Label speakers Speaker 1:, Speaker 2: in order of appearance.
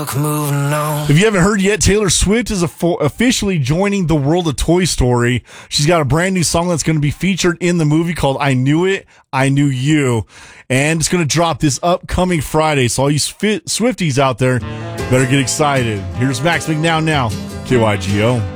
Speaker 1: fuck moving on.
Speaker 2: If you haven't heard yet, Taylor Swift is officially joining the world of Toy Story. She's got a brand new song that's going to be featured in the movie called I Knew It, I Knew You. And it's going to drop this upcoming Friday. So all you Swifties out there better get excited. Here's Max McNown now, KYGO.